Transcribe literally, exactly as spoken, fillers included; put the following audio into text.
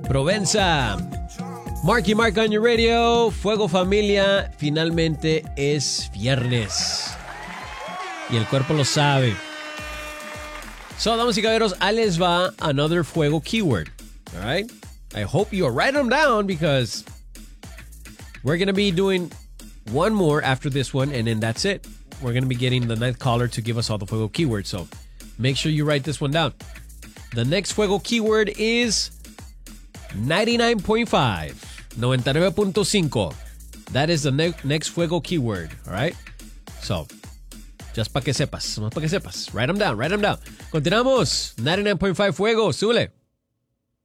Provenza. Marky Mark on your radio. Fuego Familia. Finalmente es viernes. Y el cuerpo lo sabe. So, damas y caballeros, ahí les va another fuego keyword. All right? I hope you write them down because we're going to be doing one more after this one, and then that's it. We're going to be getting the ninth caller to give us all the fuego keywords. So, make sure you write this one down. The next fuego keyword is ninety-nine point five. ninety-nueve punto cinco. That is the ne- next fuego keyword. All right? So, just pa' que sepas. Más pa' que sepas. Write them down. Write them down. Continuamos. ninety-nine point five fuego. Súbele.